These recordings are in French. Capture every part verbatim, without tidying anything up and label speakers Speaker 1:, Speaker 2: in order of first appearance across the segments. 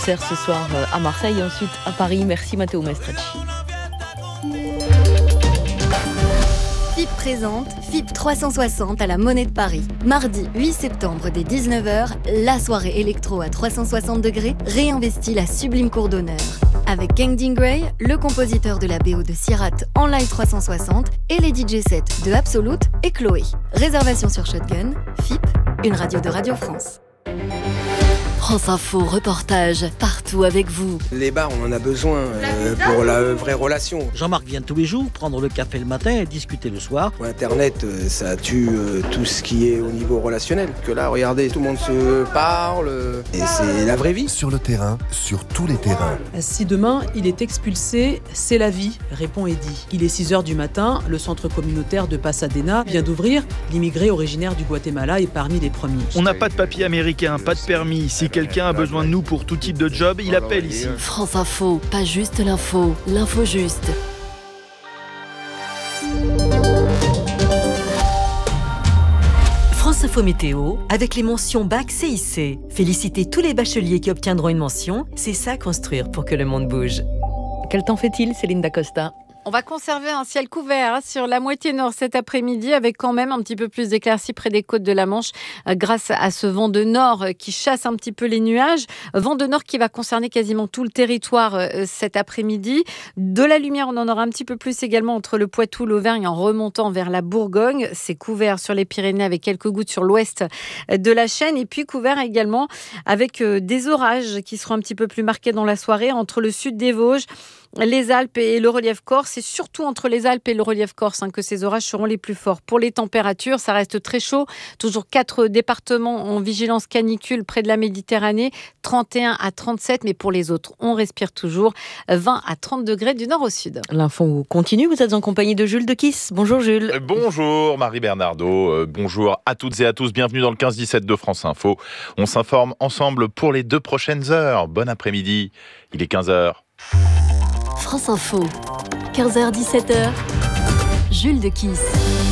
Speaker 1: concert ce soir à Marseille et ensuite à Paris. Merci Matteo Maestracci.
Speaker 2: F I P présente F I P trois cent soixante à la Monnaie de Paris. Mardi huit septembre dès dix-neuf heures, la soirée électro à trois cent soixante degrés réinvestit la sublime cour d'honneur. Avec Kangding Gray, le compositeur de la B O de Sirat en live trois cent soixante et les D J sets de Absolute et Chloé. Réservation sur Shotgun, F I P, une radio de Radio France. France Info, reportage, partout avec vous.
Speaker 3: Les bars, on en a besoin euh, pour la vraie relation.
Speaker 4: Jean-Marc vient tous les jours prendre le café le matin et discuter le soir.
Speaker 3: Internet, ça tue euh, tout ce qui est au niveau relationnel. Que là, regardez, tout le monde se parle et c'est la vraie vie.
Speaker 5: Sur le terrain, sur tous les terrains.
Speaker 6: Si demain, il est expulsé, c'est la vie, répond Eddy. Il est six heures du matin, le centre communautaire de Pasadena vient d'ouvrir. L'immigré originaire du Guatemala est parmi les premiers.
Speaker 7: On n'a pas de papier américain, pas de permis. Si quelqu'un a besoin de nous pour tout type de job, il appelle ici.
Speaker 2: France Info, pas juste l'info, l'info juste.
Speaker 8: France Info Météo, avec les mentions Bac C I C. Félicitez tous les bacheliers qui obtiendront une mention. C'est ça construire pour que le monde bouge.
Speaker 1: Quel temps fait-il, Céline Dacosta ?
Speaker 9: On va conserver un ciel couvert hein, sur la moitié nord cet après-midi avec quand même un petit peu plus d'éclaircies près des côtes de la Manche euh, grâce à ce vent de nord euh, qui chasse un petit peu les nuages. Vent de nord qui va concerner quasiment tout le territoire euh, cet après-midi. De la lumière, on en aura un petit peu plus également entre le Poitou, l'Auvergne en remontant vers la Bourgogne. C'est couvert sur les Pyrénées avec quelques gouttes sur l'ouest de la chaîne et puis couvert également avec euh, des orages qui seront un petit peu plus marqués dans la soirée entre le sud des Vosges, les Alpes et le relief corse. C'est surtout entre les Alpes et le relief corse hein, que ces orages seront les plus forts. Pour les températures, ça reste très chaud. Toujours quatre départements en vigilance canicule près de la Méditerranée, trente et un à trente-sept. Mais pour les autres, on respire toujours vingt à trente degrés du nord au sud.
Speaker 1: L'info continue. Vous êtes en compagnie de Jules de Kiss. Bonjour Jules.
Speaker 10: Euh, bonjour Marie Bernardo. Euh, bonjour à toutes et à tous. Bienvenue dans le quinze dix-sept de France Info. On s'informe ensemble pour les deux prochaines heures. Bon après-midi. Il est quinze heures.
Speaker 2: France Info, quinze heures dix-sept heures, Jules de Kiss.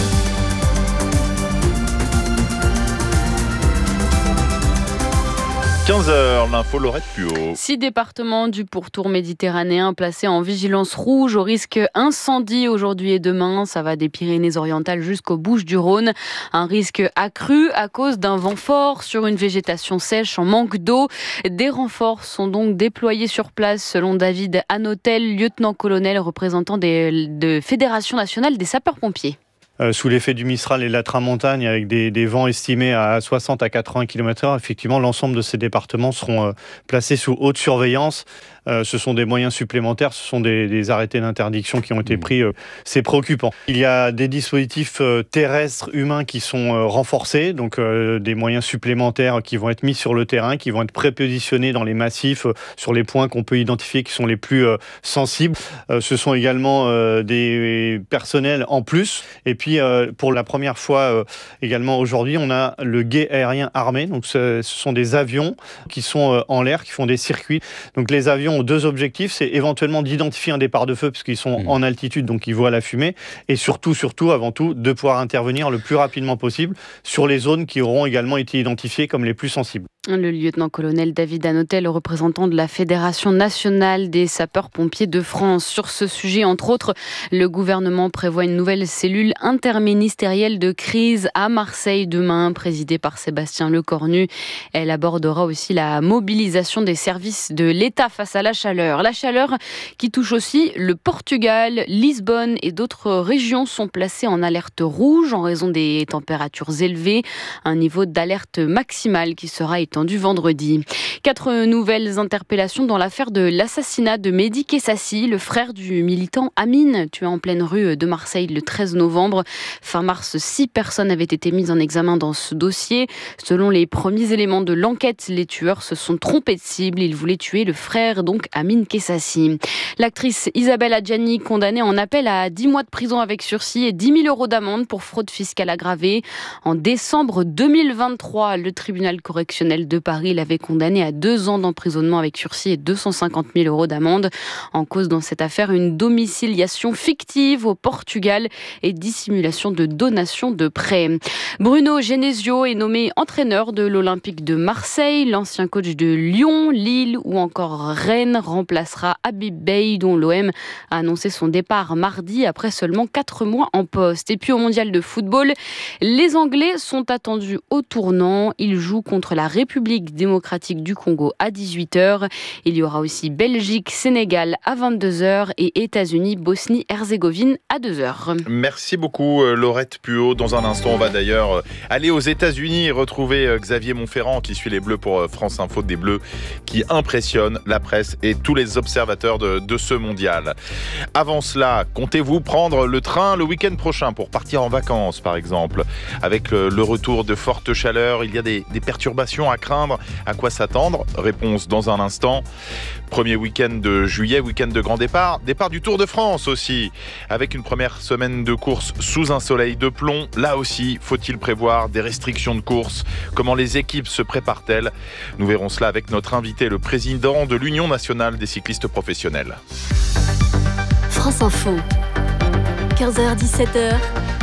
Speaker 10: quinze heures, l'info Laurette Puot.
Speaker 11: Six départements du pourtour méditerranéen placés en vigilance rouge au risque incendie aujourd'hui et demain. Ça va des Pyrénées-Orientales jusqu'aux Bouches-du-Rhône. Un risque accru à cause d'un vent fort sur une végétation sèche en manque d'eau. Des renforts sont donc déployés sur place selon David Hanotel, lieutenant-colonel représentant des, de Fédération nationale des sapeurs-pompiers.
Speaker 12: Euh, sous l'effet du Mistral et de la Tramontane, avec des, des vents estimés à soixante à quatre-vingts kilomètres heure, effectivement, l'ensemble de ces départements seront euh, placés sous haute surveillance. Euh, ce sont des moyens supplémentaires, ce sont des, des arrêtés d'interdiction qui ont été pris. Euh, c'est préoccupant. Il y a des dispositifs euh, terrestres, humains qui sont euh, renforcés, donc euh, des moyens supplémentaires qui vont être mis sur le terrain, qui vont être prépositionnés dans les massifs, euh, sur les points qu'on peut identifier qui sont les plus euh, sensibles. Euh, ce sont également euh, des personnels en plus. Et puis, euh, pour la première fois euh, également aujourd'hui, on a le guet aérien armé. Donc, ce, ce sont des avions qui sont euh, en l'air, qui font des circuits. Donc, les avions ont deux objectifs, c'est éventuellement d'identifier un départ de feu puisqu'ils sont mmh. en altitude, donc ils voient la fumée, et surtout, surtout, avant tout, de pouvoir intervenir le plus rapidement possible sur les zones qui auront également été identifiées comme les plus sensibles.
Speaker 11: Le lieutenant-colonel David Hanotel, le représentant de la Fédération nationale des sapeurs-pompiers de France. Sur ce sujet, entre autres, le gouvernement prévoit une nouvelle cellule interministérielle de crise à Marseille demain, présidée par Sébastien Lecornu. Elle abordera aussi la mobilisation des services de l'État face à la chaleur. La chaleur qui touche aussi le Portugal, Lisbonne et d'autres régions sont placées en alerte rouge en raison des températures élevées. Un niveau d'alerte maximale qui sera étendu du vendredi. Quatre nouvelles interpellations dans l'affaire de l'assassinat de Mehdi Kessassi, le frère du militant Amine, tué en pleine rue de Marseille le treize novembre. Fin mars, six personnes avaient été mises en examen dans ce dossier. Selon les premiers éléments de l'enquête, les tueurs se sont trompés de cible. Ils voulaient tuer le frère, donc Amine Kessassi. L'actrice Isabelle Adjani, condamnée en appel à dix mois de prison avec sursis et dix mille euros d'amende pour fraude fiscale aggravée. En décembre deux mille vingt-trois, le tribunal correctionnel d'appel de Paris l'avait condamné à deux ans d'emprisonnement avec sursis et deux cent cinquante mille euros d'amende. En cause dans cette affaire, une domiciliation fictive au Portugal et dissimulation de donation de prêts. Bruno Genesio est nommé entraîneur de l'Olympique de Marseille. L'ancien coach de Lyon, Lille ou encore Rennes remplacera Habib Beye, dont l'O M a annoncé son départ mardi après seulement quatre mois en poste. Et puis au mondial de football, les Anglais sont attendus au tournant. Ils jouent contre la République démocratique du Congo à dix-huit heures. Il y aura aussi Belgique-Sénégal à vingt-deux heures et États-Unis-Bosnie-Herzégovine à deux heures.
Speaker 10: Merci beaucoup Laurette Puot. Dans un instant, on va d'ailleurs aller aux États-Unis et retrouver Xavier Montferrand qui suit les Bleus pour France Info, des Bleus qui impressionnent la presse et tous les observateurs de, de ce mondial. Avant cela, comptez-vous prendre le train le week-end prochain pour partir en vacances par exemple? Avec le, le retour de fortes chaleurs, il y a des, des perturbations à craindre. À quoi s'attendre? Réponse dans un instant. Premier week-end de juillet, week-end de grand départ. Départ du Tour de France aussi, avec une première semaine de course sous un soleil de plomb. Là aussi, faut-il prévoir des restrictions de course? Comment les équipes se préparent-elles? Nous verrons cela avec notre invité, le président de l'Union nationale des cyclistes professionnels.
Speaker 2: France Info, quinze heures dix-sept heures,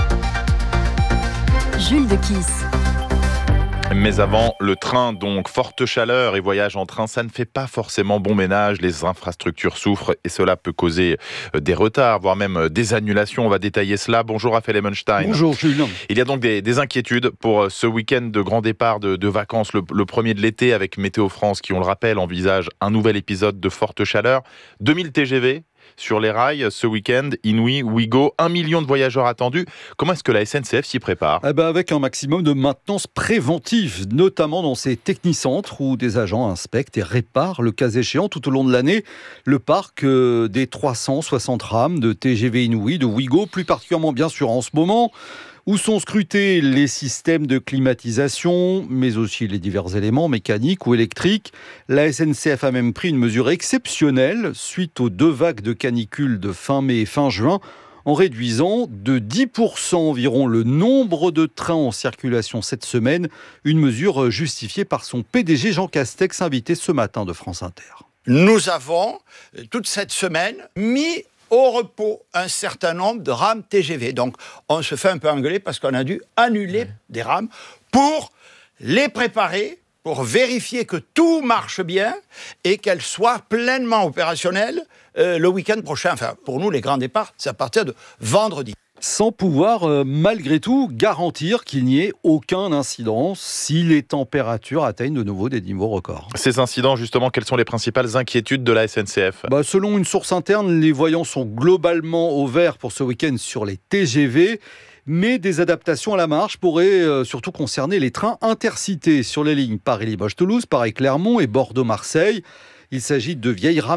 Speaker 2: Jules de Kiss.
Speaker 10: Mais avant, le train, donc, forte chaleur et voyage en train, ça ne fait pas forcément bon ménage. Les infrastructures souffrent et cela peut causer des retards, voire même des annulations. On va détailler cela. Bonjour Raphaël Emenstein.
Speaker 13: Bonjour Julien.
Speaker 10: Il y a donc des, des inquiétudes pour ce week-end de grand départ de, de vacances, le, le premier de l'été, avec Météo France qui, on le rappelle, envisage un nouvel épisode de forte chaleur. deux mille T G V sur les rails ce week-end, Inouï, Ouigo, un million de voyageurs attendus. Comment est-ce que la S N C F s'y prépare?
Speaker 13: Eh ben avec un maximum de maintenance préventive, notamment dans ces technicentres où des agents inspectent et réparent le cas échéant tout au long de l'année le parc euh, des trois cent soixante rames de T G V Inouï, de Ouigo, plus particulièrement bien sûr en ce moment, où sont scrutés les systèmes de climatisation, mais aussi les divers éléments mécaniques ou électriques. La S N C F a même pris une mesure exceptionnelle suite aux deux vagues de canicule de fin mai et fin juin, en réduisant de dix pour cent environ le nombre de trains en circulation cette semaine, une mesure justifiée par son P D G Jean Castex, invité ce matin de France Inter.
Speaker 14: Nous avons, toute cette semaine, mis au repos un certain nombre de rames T G V. Donc, on se fait un peu engueuler parce qu'on a dû annuler des rames pour les préparer, pour vérifier que tout marche bien et qu'elles soient pleinement opérationnelles euh, le week-end prochain. Enfin, pour nous, les grands départs, c'est à partir de vendredi.
Speaker 13: Sans pouvoir, euh, malgré tout, garantir qu'il n'y ait aucun incident si les températures atteignent de nouveau des niveaux records.
Speaker 10: Ces incidents, justement, quelles sont les principales inquiétudes de la S N C F?
Speaker 13: bah, Selon une source interne, les voyants sont globalement au vert pour ce week-end sur les T G V. Mais des adaptations à la marge pourraient euh, surtout concerner les trains intercités sur les lignes Paris-Limoges-Toulouse, Paris-Clermont et Bordeaux-Marseille. Il s'agit de vieilles rames